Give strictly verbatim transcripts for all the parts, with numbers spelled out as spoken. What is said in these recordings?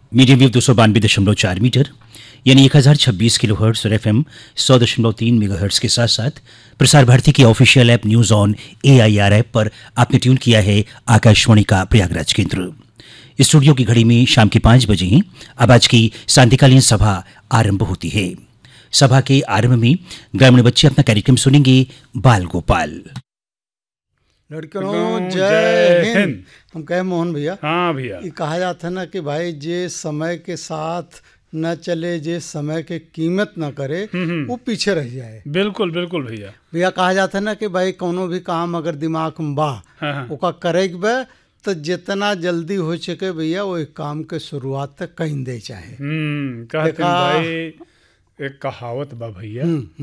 Medium wave दो सौ बानवे दशमलव चार मीटर यानी एक हज़ार छब्बीस किलो हर्ट्स और एफ एम सौ दशमलव तीन मेगा हर्ट्स के साथ साथ प्रसार भारती की official app news on A I R app पर आपने ट्यून किया है आकाशवाणी का प्रयागराज केंद्र। स्टूडियो की घड़ी में शाम के पाँच बजे ही अब आज की शांतिकालीन सभा आरंभ होती है। सभा के आरंभ में ग्रामीण बच्चे अपना कार्यक्रम सुनेंगे बाल गोपाल। लड़कियों जय हिंद। हम कहे मोहन भैया, हाँ भैया, ये कहा जाता है ना कि भाई जे समय के साथ न चले, जे समय के कीमत न करे वो पीछे रह जाए। बिल्कुल बिल्कुल भैया। भैया कहा जाता है ना कि भाई कोनो भी काम अगर दिमाग में बा हाँ, हाँ। ओका करे के बा तो जितना जल्दी हो सके भैया वो एक काम के शुरुआत तक कहीं दे चाहे। हम्म कहते हैं भाई, एक कहावत बा भैया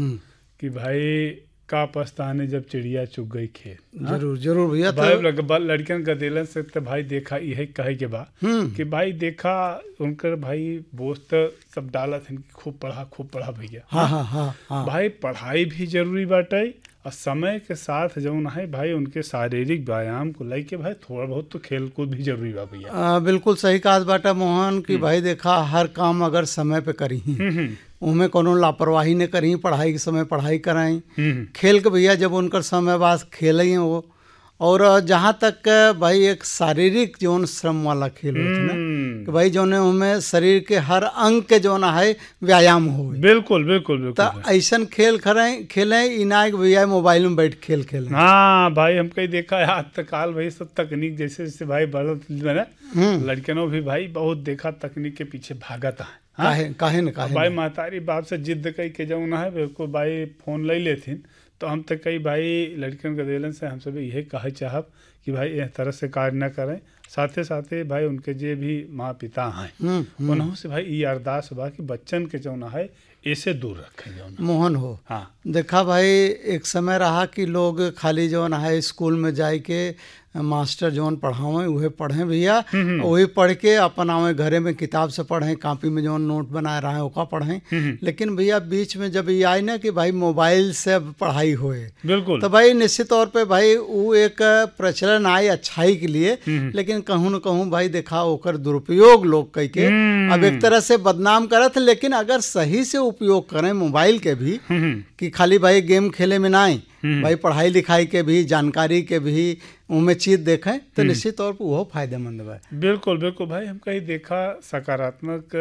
कि भाई का पछताने जब चिड़िया चुग गई खेत। जरूर जरूर भैया। भाई लड़कियन गदेलन से तो भाई देखा यही कहे के बा कि भाई देखा उनकर भाई दोस्त सब डालत हैं खूब पढ़ा खूब पढ़ा भैया। हाँ हाँ हाँ हाँ। भाई पढ़ाई भी जरूरी बाटे और समय के साथ जौन है भाई उनके शारीरिक व्यायाम को लेके भाई थोड़ा बहुत तो खेल कूद भी जरूरी बा भैया। बिल्कुल सही कहा बाटा मोहन कि भाई देखा हर काम अगर समय पे करी उनमें कोनो लापरवाही ने करी, पढ़ाई के समय पढ़ाई कराई, खेल के भैया जब उनकर समय बाद खेल वो। और जहाँ तक भाई एक शारीरिक जौन श्रम वाला खेल होता है ना कि भाई जौन उनमें शरीर के हर अंग के जौन है व्यायाम हो। बिल्कुल बिल्कुल बिल्कुल। तो ऐसा खेल खरे खेले इना भैया मोबाइल में बैठ खेल खेले। हाँ भाई हम कहीं देखा है आज तक काल भाई सब तकनीक जैसे जैसे भाई बढ़ लड़कियों भी भाई बहुत देखा तकनीक के पीछे भागत है। काहे काहे न काहे भाई महतारी बाप से जिद कई के जौन है को भाई फोन ले लेथिन तो हम तक कई भाई लड़कियों के दिलन से हम सब यही कहे चाहब कि भाई इस तरह से कार्य न करें। साथे साथे भाई उनके जे भी माँ पिता हैं उन्हों से भाई ये अरदास बा कि बच्चन के जौन है ऐसे दूर रखें जौन मोहन हो। हाँ देखा भाई एक समय रहा कि लोग खाली जौन है स्कूल में जाए के मास्टर जौन पढ़ावें वही पढ़ें भैया, वही पढ़ के अपन आवे घरे में किताब से पढ़ें, कॉपी में जौन नोट बनाए रहे ओका पढ़ें। लेकिन भैया बीच में जब ये आए ना कि भाई मोबाइल से पढ़ाई होए बिल्कुल तो भाई निश्चित तौर पे भाई वो एक प्रचलन आए अच्छाई के लिए, लेकिन कहूँ न कहूँ भाई देखा ओकर दुरुपयोग लोग कई के अब एक तरह से बदनाम करत। लेकिन अगर सही से उपयोग करें मोबाइल के भी कि खाली भाई गेम खेले में ना भाई पढ़ाई लिखाई के भी जानकारी के भी उनमें चीज देखें तो निश्चित तौर पर वो फायदेमंद है। बिल्कुल बिल्कुल भाई हम कहीं देखा सकारात्मक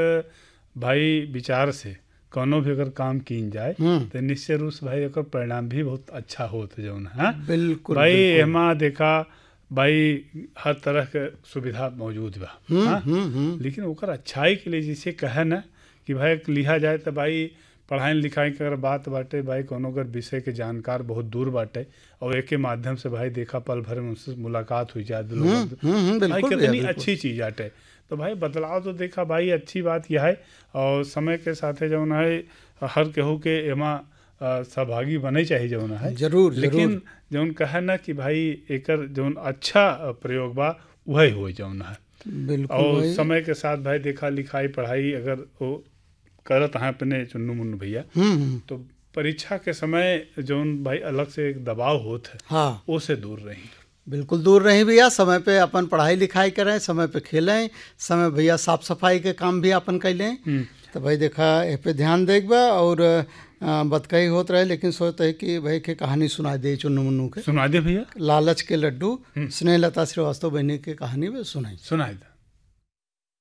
भाई विचार से कोनो भी अगर काम कीन जाए तो निश्चय रूप से भाई एक परिणाम भी बहुत अच्छा होता जौन है। बिल्कुल भाई एमा देखा भाई हर तरह के सुविधा मौजूद बा, लेकिन ओकर अच्छाई के लिए जैसे कहे ना कि भाई लिहा जाए तो भाई पढ़ाई लिखाई के अगर बात बाटे भाई कोनो अगर विषय के जानकार बहुत दूर बाटे और एक के माध्यम से भाई देखा पल भर में उनसे मुलाकात हुई जाए भाई कितनी अच्छी चीज आटे। तो भाई बदलाव तो देखा भाई अच्छी बात यह है और समय के साथ जौन है हर केहू के एमा सहभागी बने चाहिए जौन है जरूर। लेकिन जौन कहे ना कि भाई एकर जौन अच्छा प्रयोग बा वही हो जौन है। और समय के साथ भाई देखा लिखाई पढ़ाई अगर वो करत हैं अपने चुन्नू मुन्नू भैया तो परीक्षा के समय जौन भाई अलग से एक दबाव होता है हाँ उससे दूर रही। बिल्कुल दूर रही भैया, समय पे अपन पढ़ाई लिखाई करें, समय पे खेलें, समय भैया साफ सफाई के काम भी अपन कैलें तो भाई देखा ए पे ध्यान देगा। और बतकही होत रहे लेकिन सोचते है कि भाई के कहानी सुना दे चुन्नू मुन्नू के। सुना दे भैया। लालच के लड्डू स्नेहलता श्रीवास्तव बहनी की कहानी में सुनाई सुनाई